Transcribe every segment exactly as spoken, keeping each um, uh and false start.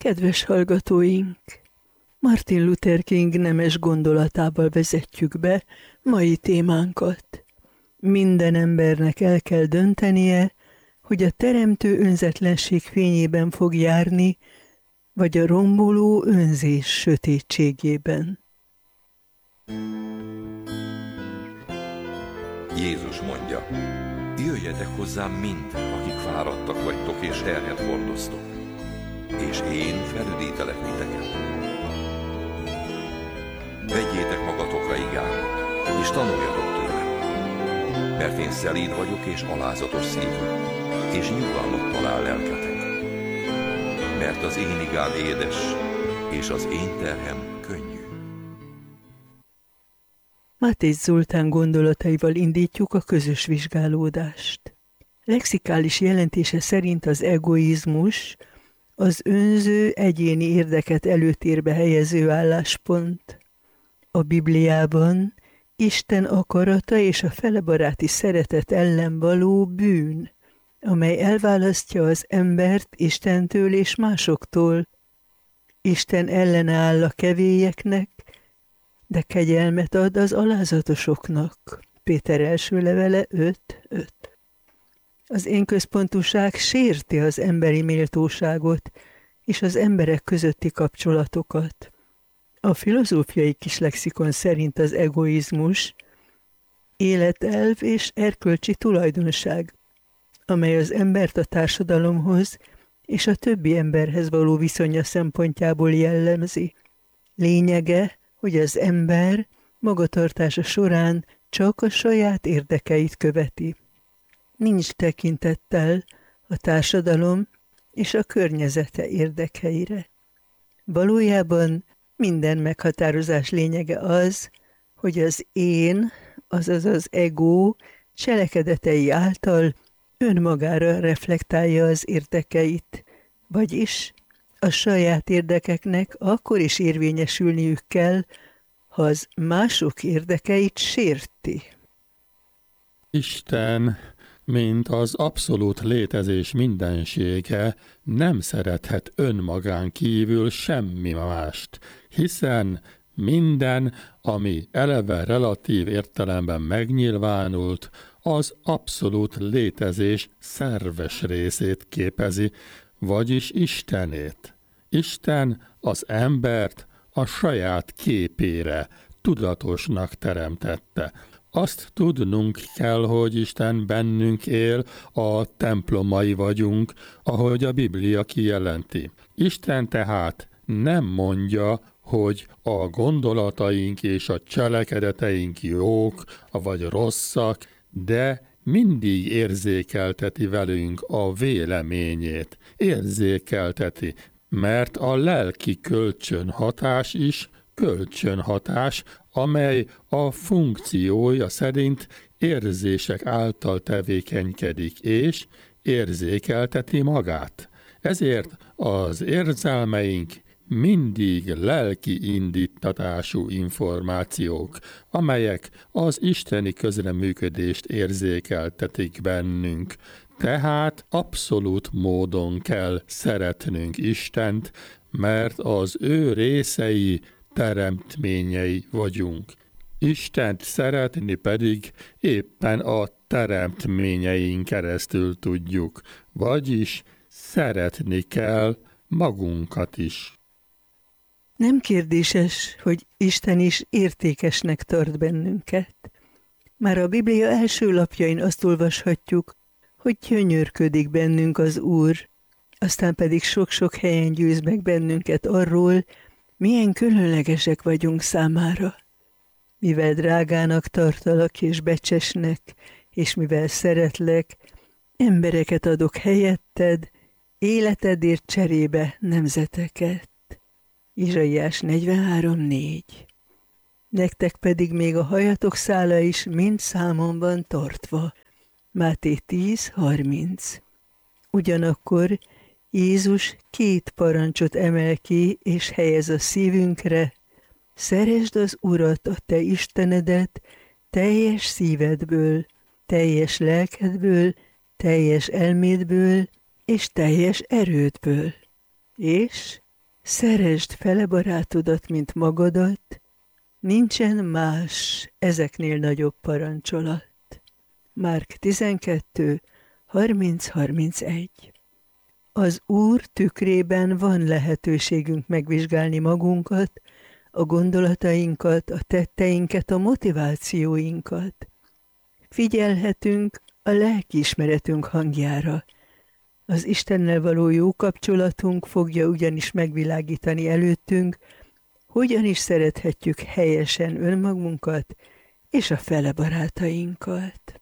Kedves hallgatóink! Martin Luther King nemes gondolatával vezetjük be mai témánkat. Minden embernek el kell döntenie, hogy a teremtő önzetlenség fényében fog járni, vagy a romboló önzés sötétségében. Jézus mondja: jöjjetek hozzám mind, akik fáradtak vagytok és terhet hordoztok, és én felüdítelek titeket. Vegyétek magatokra igámat, és tanuljatok tőlem, mert én szelíd vagyok és alázatos szívű, és nyugalmat talál lelketek. Mert az én igám édes, és az én terhem könnyű. Mátész Zoltán gondolataival indítjuk a közös vizsgálódást. Lexikális jelentése szerint az egoizmus az önző, egyéni érdeket előtérbe helyező álláspont. A Bibliában Isten akarata és a felebaráti szeretet ellen való bűn, amely elválasztja az embert Istentől és másoktól. Isten ellenáll a kevélyeknek, de kegyelmet ad az alázatosoknak. Péter első levele öt öt. Az énközpontúság sérti az emberi méltóságot és az emberek közötti kapcsolatokat. A filozófiai kislexikon szerint az egoizmus életelv és erkölcsi tulajdonság, amely az embert a társadalomhoz és a többi emberhez való viszonya szempontjából jellemzi. Lényege, hogy az ember magatartása során csak a saját érdekeit követi. Nincs tekintettel a társadalom és a környezete érdekeire. Valójában minden meghatározás lényege az, hogy az én, azaz az ego cselekedetei által önmagára reflektálja az érdekeit, vagyis a saját érdekeknek akkor is érvényesülniük kell, ha az mások érdekeit sérti. Isten, mint az abszolút létezés mindensége, nem szerethet önmagán kívül semmi mást, hiszen minden, ami eleve relatív értelemben megnyilvánult, az abszolút létezés szerves részét képezi, vagyis Istenét. Isten az embert a saját képére, tudatosnak teremtette. Azt tudnunk kell, hogy Isten bennünk él, a templomai vagyunk, ahogy a Biblia kijelenti. Isten tehát nem mondja, hogy a gondolataink és a cselekedeteink jók vagy rosszak, de mindig érzékelteti velünk a véleményét. Érzékelteti, mert a lelki kölcsönhatás is kölcsönhatás, amely a funkciója szerint érzések által tevékenykedik és érzékelteti magát. Ezért az érzelmeink mindig lelki indítatású információk, amelyek az isteni közreműködést érzékeltetik bennünk. Tehát abszolút módon kell szeretnünk Istent, mert az ő részei, teremtményei vagyunk. Istent szeretni pedig éppen a teremtményeink keresztül tudjuk, vagyis szeretni kell magunkat is. Nem kérdéses, hogy Isten is értékesnek tart bennünket. Már a Biblia első lapjain azt olvashatjuk, hogy gyönyörködik bennünk az Úr, aztán pedig sok-sok helyen győz meg bennünket arról, milyen különlegesek vagyunk számára. Mivel drágának tartalak és becsesnek, és mivel szeretlek, embereket adok helyetted, életedért cserébe nemzeteket. Izsaiás negyvenhárom négy. Nektek pedig még a hajatok szála is mind számon van tartva. Máté tíz harminc. Ugyanakkor Jézus két parancsot emel ki és helyez a szívünkre. Szeresd az Urat, a te Istenedet, teljes szívedből, teljes lelkedből, teljes elmédből és teljes erődből. És Szeresd fele barátodat, mint magadat, nincsen más ezeknél nagyobb parancsolat. Márk tizenkettő, harminc harmincegy. Az Úr tükrében van lehetőségünk megvizsgálni magunkat, a gondolatainkat, a tetteinket, a motivációinkat. Figyelhetünk a lelkiismeretünk hangjára. Az Istennel való jó kapcsolatunk fogja ugyanis megvilágítani előttünk, hogyan is szerethetjük helyesen önmagunkat és a fele barátainkat.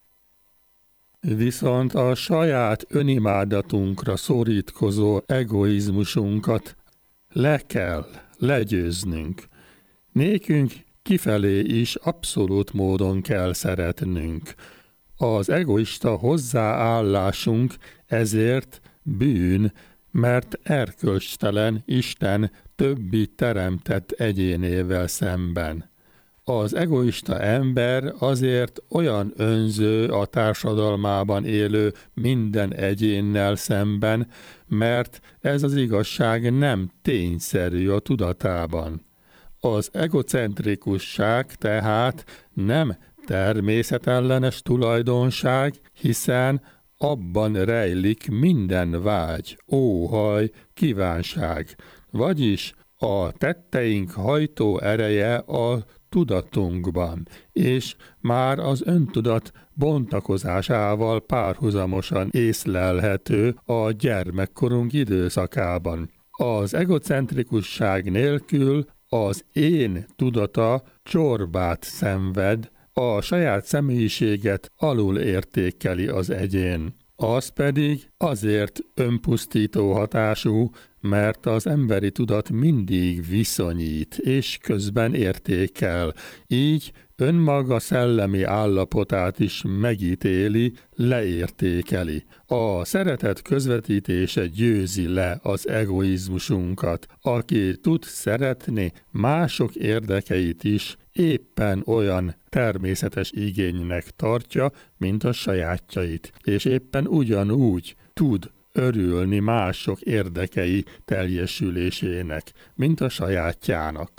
Viszont a saját önimádatunkra szorítkozó egoizmusunkat le kell legyőznünk. Nékünk kifelé is abszolút módon kell szeretnünk. Az egoista hozzáállásunk ezért bűn, mert erkölcstelen Isten többi teremtett egyénével szemben. Az egoista ember azért olyan önző a társadalmában élő minden egyénnel szemben, mert ez az igazság nem tényszerű a tudatában. Az egocentrikusság tehát nem természetellenes tulajdonság, hiszen abban rejlik minden vágy, óhaj, kívánság, vagyis a tetteink hajtó ereje a tudatunkban, és már az öntudat bontakozásával párhuzamosan észlelhető a gyermekkorunk időszakában. Az egocentrikusság nélkül az én tudata csorbát szenved, a saját személyiséget alul értékeli az egyén. Az pedig azért önpusztító hatású, mert az emberi tudat mindig viszonyít, és közben értékel, így önmaga szellemi állapotát is megítéli, leértékeli. A szeretet közvetítése győzi le az egoizmusunkat, aki tud szeretni mások érdekeit is, éppen olyan természetes igénynek tartja, mint a sajátjait, és éppen ugyanúgy tud örülni mások érdekei teljesülésének, mint a sajátjának.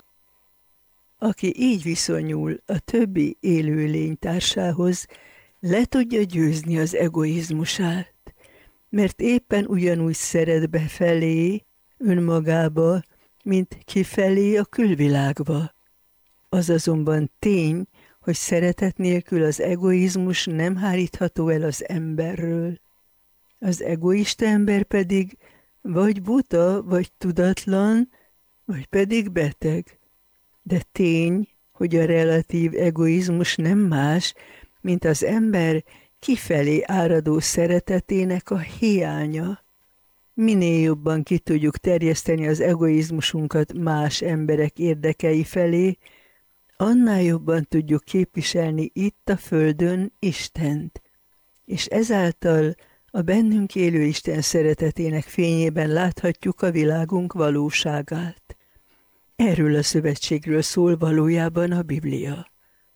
Aki így viszonyul a többi élőlény társához, le tudja győzni az egoizmusát, mert éppen ugyanúgy szeret befelé, önmagába, mint kifelé a külvilágba. Az azonban tény, hogy szeretet nélkül az egoizmus nem hárítható el az emberről. Az egoista ember pedig vagy buta, vagy tudatlan, vagy pedig beteg. De tény, hogy a relatív egoizmus nem más, mint az ember kifelé áradó szeretetének a hiánya. Minél jobban ki tudjuk terjeszteni az egoizmusunkat más emberek érdekei felé, annál jobban tudjuk képviselni itt a földön Istent, és ezáltal a bennünk élő Isten szeretetének fényében láthatjuk a világunk valóságát. Erről a szövetségről szól valójában a Biblia.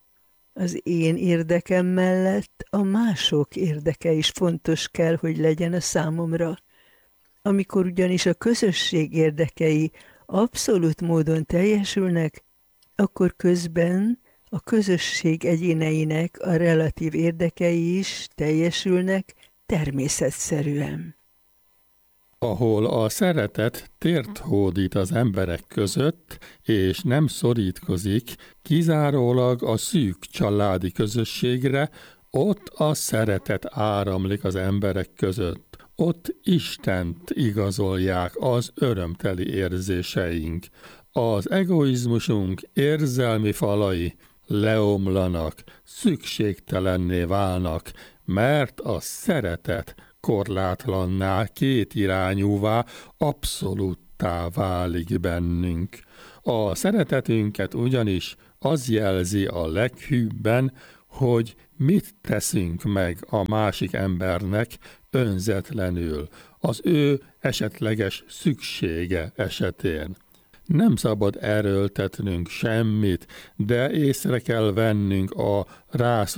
Az én érdekem mellett a mások érdeke is fontos kell, hogy legyen a számomra. Amikor ugyanis a közösség érdekei abszolút módon teljesülnek, akkor közben a közösség egyéneinek a relatív érdekei is teljesülnek természetszerűen. Ahol a szeretet tért hódít az emberek között, és nem szorítkozik kizárólag a szűk családi közösségre, ott a szeretet áramlik az emberek között. Ott Istent igazolják az örömteli érzéseink. Az egoizmusunk érzelmi falai leomlanak, szükségtelenné válnak, mert a szeretet korlátlanná, kétirányúvá, abszolúttá válik bennünk. A szeretetünket ugyanis az jelzi a leghűbben, hogy mit teszünk meg a másik embernek önzetlenül, az ő esetleges szüksége esetén. Nem szabad erőltetnünk semmit, de észre kell vennünk a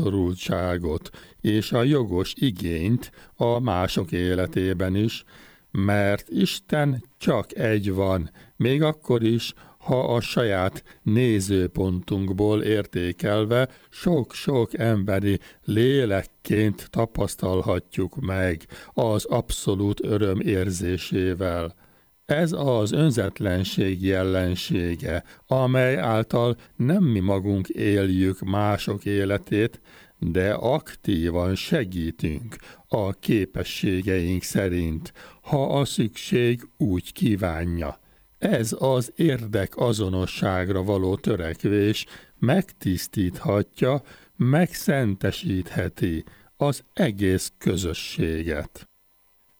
rászorultságot és a jogos igényt a mások életében is, mert Isten csak egy van, még akkor is, ha a saját nézőpontunkból értékelve sok-sok emberi lélekként tapasztalhatjuk meg az abszolút öröm érzésével. Ez az önzetlenség jelensége, amely által nem mi magunk éljük mások életét, de aktívan segítünk a képességeink szerint, ha a szükség úgy kívánja. Ez az érdek azonosságra való törekvés megtisztíthatja, megszentesítheti az egész közösséget.